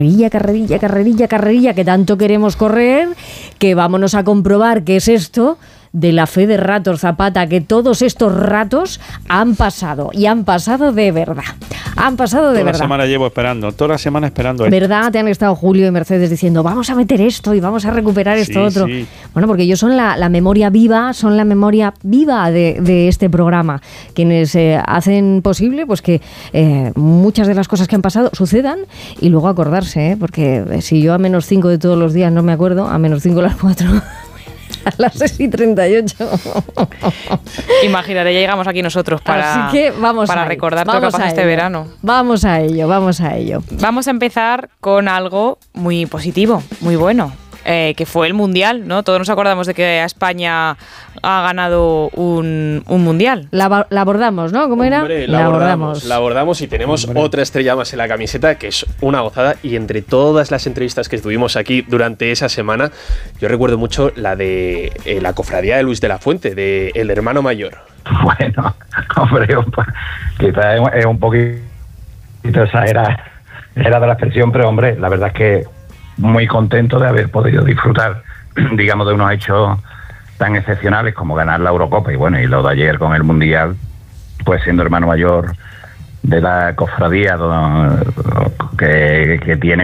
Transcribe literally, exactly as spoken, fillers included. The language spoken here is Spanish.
Carrerilla, carrerilla, carrerilla, carrerilla, que tanto queremos correr, que vámonos a comprobar qué es esto de la fe de ratos, Zapata, que todos estos ratos han pasado, y han pasado de verdad. Han pasado de toda verdad. Toda la semana llevo esperando, toda la semana esperando. Esto. ¿Verdad? Te han estado Julio y Mercedes diciendo, vamos a meter esto y vamos a recuperar esto sí, otro. Sí. Bueno, porque ellos son la, la memoria viva, son la memoria viva de, de este programa, quienes eh, hacen posible pues que eh, muchas de las cosas que han pasado sucedan y luego acordarse, ¿eh? Porque si yo a menos cinco de todos los días no me acuerdo, a menos cinco a las cuatro... A las seis y treinta y ocho. Imaginaré, ya llegamos aquí nosotros para, Así que vamos para a recordar vamos todo lo que pasa este ello. verano. Vamos a ello, vamos a ello. Vamos a empezar con algo muy positivo, muy bueno, eh, que fue el Mundial, ¿no? Todos nos acordamos de que España ha ganado un, un Mundial. La, la abordamos, ¿no? ¿Cómo era? Hombre, la, la abordamos, abordamos. La abordamos y tenemos Hombre. otra estrella más en la camiseta, que es una gozada. Y entre todas las entrevistas que tuvimos aquí durante esa semana, yo recuerdo mucho la de eh, la cofradía de Luis de la Fuente, de El Hermano Mayor. Bueno, hombre, quizás es un poquito exagerada era de la expresión, pero hombre, la verdad es que muy contento de haber podido disfrutar, digamos, de unos hechos tan excepcionales como ganar la Eurocopa y bueno, y lo de ayer con el Mundial, pues siendo hermano mayor de la cofradía que, que tiene